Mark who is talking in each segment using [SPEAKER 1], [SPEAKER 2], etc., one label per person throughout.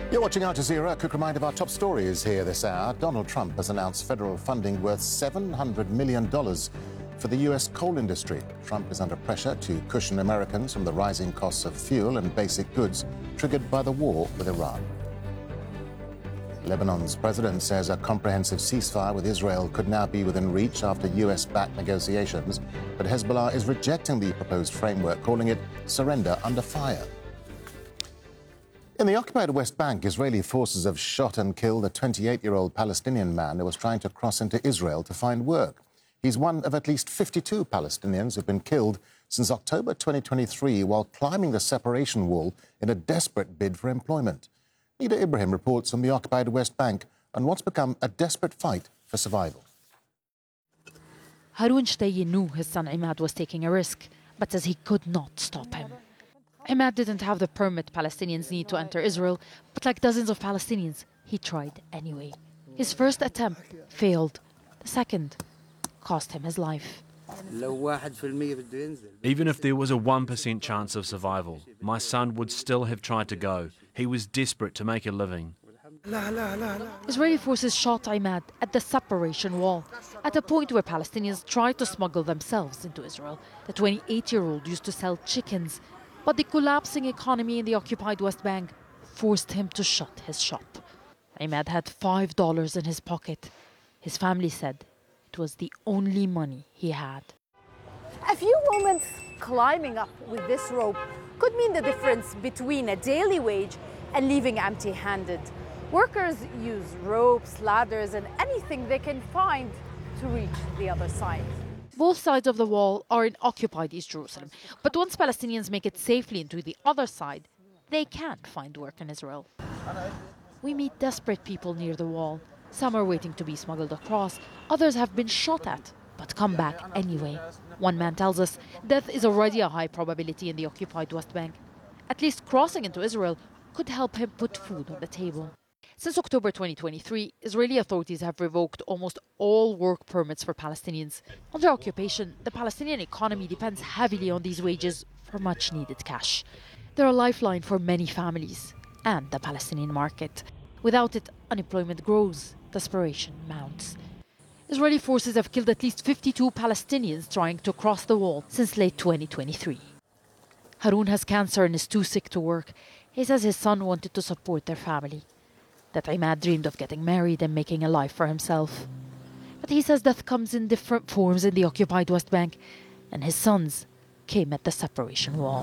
[SPEAKER 1] You're watching Al Jazeera. A quick reminder of our top stories here this hour. Donald Trump has announced federal funding worth $700 million for the US coal industry. Trump is under pressure to cushion Americans from the rising costs of fuel and basic goods triggered by the war with Iran. Lebanon's president says a comprehensive ceasefire with Israel could now be within reach after US-backed negotiations, but Hezbollah is rejecting the proposed framework, calling it surrender under fire. In the occupied West Bank, Israeli forces have shot and killed a 28-year-old Palestinian man who was trying to cross into Israel to find work. He's one of at least 52 Palestinians who've been killed since October 2023 while climbing the separation wall in a desperate bid for employment. Nida Ibrahim reports on the occupied West Bank and what's become a desperate fight for survival.
[SPEAKER 2] Haroon Shtayy knew his son Imad was taking a risk, but says he could not stop him. Imad didn't have the permit Palestinians need to enter Israel, but like dozens of Palestinians, he tried anyway. His first attempt failed. The second cost him his life.
[SPEAKER 3] Even if there was a 1% chance of survival, my son would still have tried to go. He was desperate to make a living.
[SPEAKER 2] Israeli forces shot Imad at the separation wall, at a point where Palestinians tried to smuggle themselves into Israel. The 28-year-old used to sell chickens, but the collapsing economy in the occupied West Bank forced him to shut his shop. Imad had $5 in his pocket. His family said it was the only money he had.
[SPEAKER 4] A few moments climbing up with this rope could mean the difference between a daily wage and leaving empty-handed. Workers use ropes, ladders, and anything they can find to reach the other side.
[SPEAKER 2] Both sides of the wall are in occupied East Jerusalem. But once Palestinians make it safely into the other side, they can't find work in Israel. We meet desperate people near the wall. Some are waiting to be smuggled across. Others have been shot at, but come back anyway. One man tells us death is already a high probability in the occupied West Bank. At least crossing into Israel could help him put food on the table. Since October 2023, Israeli authorities have revoked almost all work permits for Palestinians. Under occupation, the Palestinian economy depends heavily on these wages for much-needed cash. They're a lifeline for many families and the Palestinian market. Without it, unemployment grows, desperation mounts. Israeli forces have killed at least 52 Palestinians trying to cross the wall since late 2023. Haroon has cancer and is too sick to work. He says his son wanted to support their family, that Imad dreamed of getting married and making a life for himself. But he says death comes in different forms in the occupied West Bank, and his sons came at the separation wall.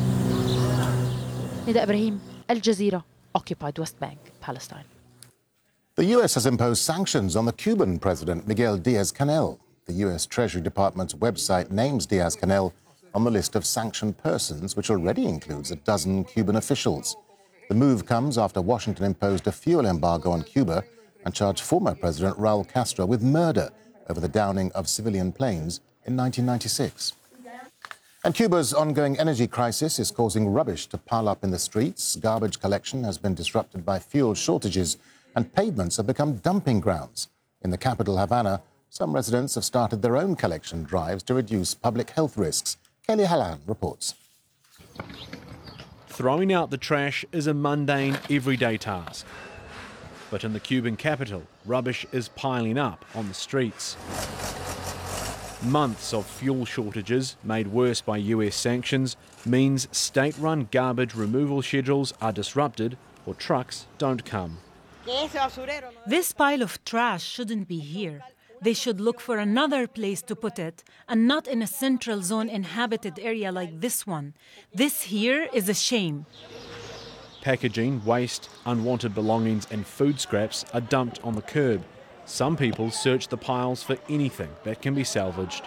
[SPEAKER 2] Nida Ibrahim, Al Jazeera, occupied West Bank, Palestine.
[SPEAKER 1] The US has imposed sanctions on the Cuban president, Miguel Diaz-Canel. The US Treasury Department's website names Diaz-Canel on the list of sanctioned persons, which already includes a dozen Cuban officials. The move comes after Washington imposed a fuel embargo on Cuba and charged former President Raul Castro with murder over the downing of civilian planes in 1996. And Cuba's ongoing energy crisis is causing rubbish to pile up in the streets. Garbage collection has been disrupted by fuel shortages, and pavements have become dumping grounds. In the capital, Havana, some residents have started their own collection drives to reduce public health risks. Kelly Hallan reports.
[SPEAKER 3] Throwing out the trash is a mundane, everyday task. But in the Cuban capital, rubbish is piling up on the streets. Months of fuel shortages, made worse by US sanctions, means state-run garbage removal schedules are disrupted or trucks don't come.
[SPEAKER 5] This pile of trash shouldn't be here. They should look for another place to put it, and not in a central zone inhabited area like this one. This here is a shame.
[SPEAKER 3] Packaging, waste, unwanted belongings and food scraps are dumped on the curb. Some people search the piles for anything that can be salvaged.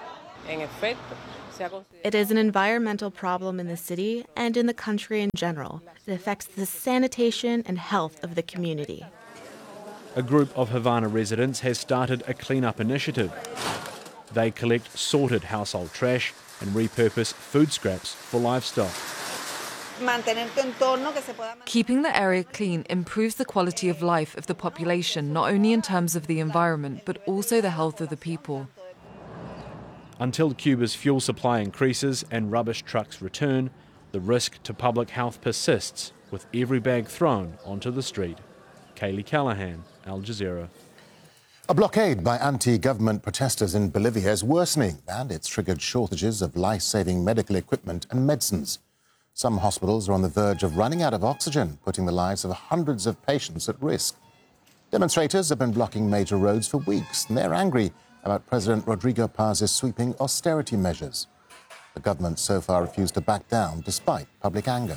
[SPEAKER 6] It is an environmental problem in the city and in the country in general. It affects the sanitation and health of the community.
[SPEAKER 3] A group of Havana residents has started a clean-up initiative. They collect sorted household trash and repurpose food scraps for livestock.
[SPEAKER 7] Keeping the area clean improves the quality of life of the population, not only in terms of the environment, but also the health of the people.
[SPEAKER 3] Until Cuba's fuel supply increases and rubbish trucks return, the risk to public health persists with every bag thrown onto the street. Kaylee Callahan, Al Jazeera.
[SPEAKER 1] A blockade by anti-government protesters in Bolivia is worsening, and it's triggered shortages of life-saving medical equipment and medicines. Some hospitals are on the verge of running out of oxygen, putting the lives of hundreds of patients at risk. Demonstrators have been blocking major roads for weeks, and they're angry about President Rodrigo Paz's sweeping austerity measures. The government so far refused to back down despite public anger.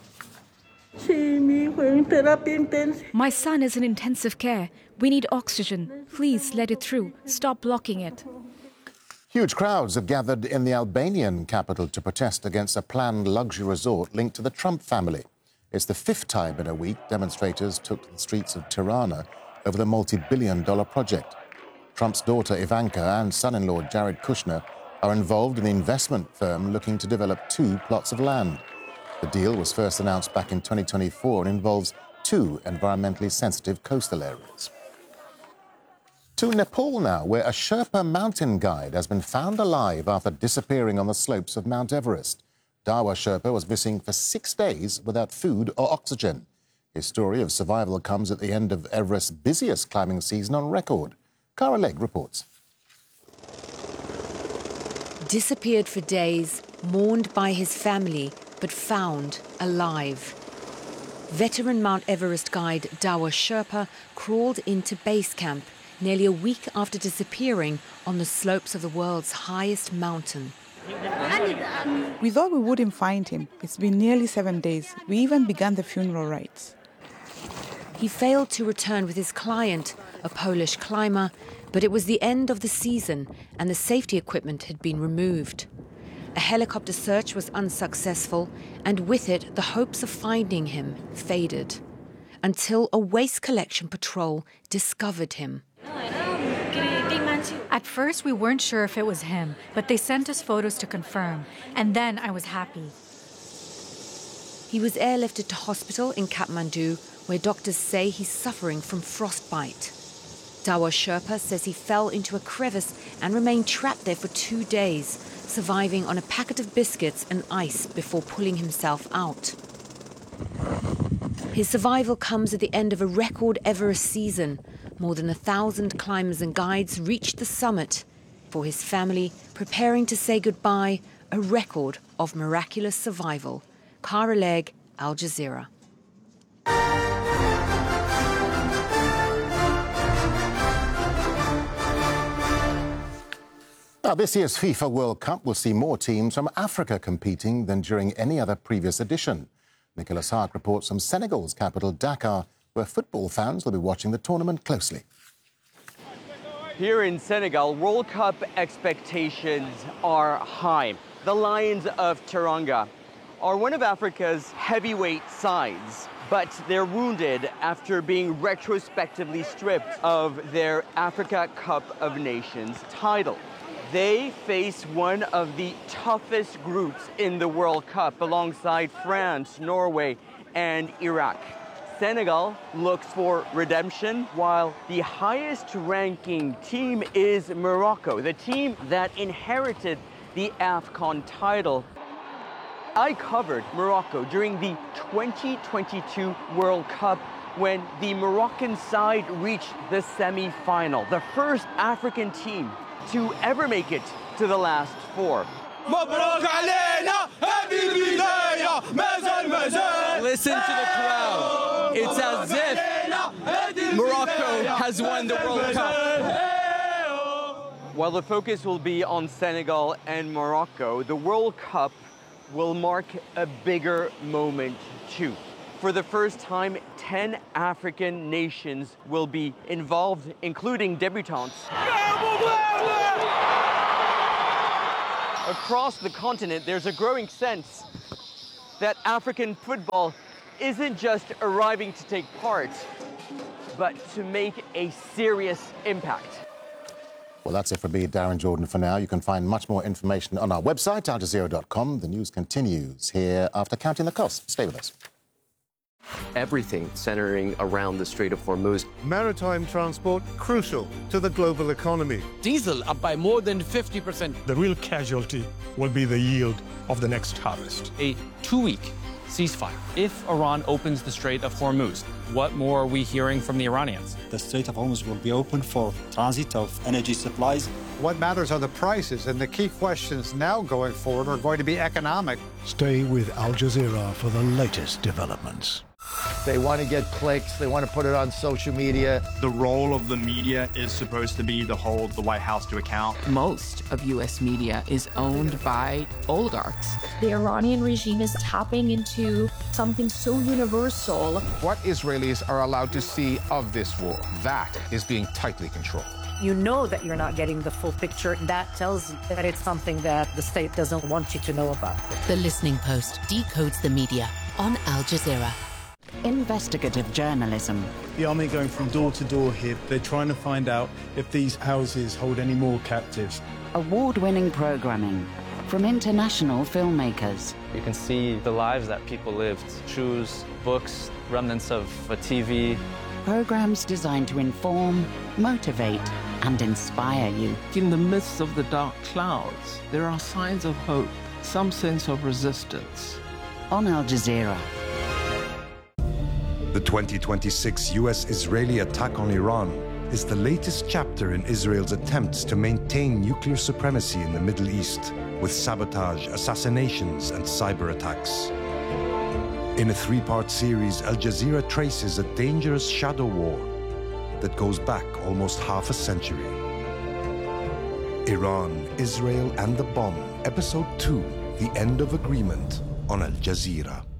[SPEAKER 8] My son is in intensive care. We need oxygen. Please let it through. Stop blocking it.
[SPEAKER 1] Huge crowds have gathered in the Albanian capital to protest against a planned luxury resort linked to the Trump family. It's the fifth time in a week demonstrators took to the streets of Tirana over the multi-billion-dollar project. Trump's daughter Ivanka and son-in-law Jared Kushner are involved in the investment firm looking to develop 2 plots of land. The deal was first announced back in 2024 and involves 2 environmentally sensitive coastal areas. To Nepal now, where a Sherpa mountain guide has been found alive after disappearing on the slopes of Mount Everest. Dawa Sherpa was missing for 6 days without food or oxygen. His story of survival comes at the end of Everest's busiest climbing season on record. Cara Legg reports.
[SPEAKER 9] Disappeared for days, mourned by his family, but found alive. Veteran Mount Everest guide Dawa Sherpa crawled into base camp nearly a week after disappearing on the slopes of the world's highest mountain.
[SPEAKER 10] We thought we wouldn't find him. It's been nearly 7 days. We even began the funeral rites.
[SPEAKER 9] He failed to return with his client, a Polish climber, but it was the end of the season and the safety equipment had been removed. A helicopter search was unsuccessful, and with it, the hopes of finding him faded, until a waste collection patrol discovered him.
[SPEAKER 11] At first, we weren't sure if it was him, but they sent us photos to confirm, and then I was happy.
[SPEAKER 9] He was airlifted to hospital in Kathmandu, where doctors say he's suffering from frostbite. Dawa Sherpa says he fell into a crevice and remained trapped there for 2 days, surviving on a packet of biscuits and ice before pulling himself out. His survival comes at the end of a record Everest season. More than 1,000 climbers and guides reached the summit. For his family, preparing to say goodbye, a record of miraculous survival. Cara Legg, Al Jazeera.
[SPEAKER 1] Now, this year's FIFA World Cup will see more teams from Africa competing than during any other previous edition. Nicholas Hark reports from Senegal's capital, Dakar, where football fans will be watching the tournament closely.
[SPEAKER 12] Here in Senegal, World Cup expectations are high. The Lions of Teranga are one of Africa's heavyweight sides, but they're wounded after being retrospectively stripped of their Africa Cup of Nations title. They face one of the toughest groups in the World Cup alongside France, Norway, and Iraq. Senegal looks for redemption, while the highest-ranking team is Morocco, the team that inherited the AFCON title. I covered Morocco during the 2022 World Cup when the Moroccan side reached the semi-final, the first African team to ever make it to the last 4. Listen to the crowd. It's as if Morocco has won the World Cup. While the focus will be on Senegal and Morocco, the World Cup will mark a bigger moment too. For the first time, 10 African nations will be involved, including debutantes. Across the continent, there's a growing sense that African football isn't just arriving to take part, but to make a serious impact.
[SPEAKER 1] Well, that's it for me, Darren Jordan, for now. You can find much more information on our website, aljazeera.com. The news continues here after counting the costs. Stay with us.
[SPEAKER 13] Everything centering around the Strait of Hormuz.
[SPEAKER 14] Maritime transport crucial to the global economy.
[SPEAKER 15] Diesel up by more than 50%.
[SPEAKER 16] The real casualty will be the yield of the next harvest.
[SPEAKER 15] A 2-week
[SPEAKER 16] ceasefire. If Iran opens the Strait of Hormuz, what more are we hearing from the Iranians?
[SPEAKER 17] The Strait of Hormuz will be open for transit of energy supplies.
[SPEAKER 14] What matters are the prices, and the key questions now going forward are going to be economic.
[SPEAKER 18] Stay with Al Jazeera for the latest developments.
[SPEAKER 19] They want to get clicks. They want to put it on social media.
[SPEAKER 20] The role of the media is supposed to be to hold the White House to account.
[SPEAKER 21] Most of U.S. media is owned by oligarchs.
[SPEAKER 22] The Iranian regime is tapping into something so universal.
[SPEAKER 23] What Israelis are allowed to see of this war, that is being tightly controlled.
[SPEAKER 24] You know that you're not getting the full picture. That tells you that it's something that the state doesn't want you to know about.
[SPEAKER 25] The Listening Post decodes the media on Al Jazeera.
[SPEAKER 26] Investigative journalism.
[SPEAKER 27] The army going from door to door here. They're trying to find out if these houses hold any more captives.
[SPEAKER 26] Award-winning programming from international filmmakers.
[SPEAKER 28] You can see the lives that people lived. Shoes, books, remnants of a TV.
[SPEAKER 26] Programs designed to inform, motivate, and inspire you.
[SPEAKER 29] In the midst of the dark clouds, there are signs of hope, some sense of resistance.
[SPEAKER 26] On Al Jazeera.
[SPEAKER 30] The 2026 US-Israeli attack on Iran is the latest chapter in Israel's attempts to maintain nuclear supremacy in the Middle East, with sabotage, assassinations, and cyber attacks. In a three-part series, Al Jazeera traces a dangerous shadow war that goes back almost half a century. Iran, Israel, and the Bomb, Episode 2, The End of Agreement, on Al Jazeera.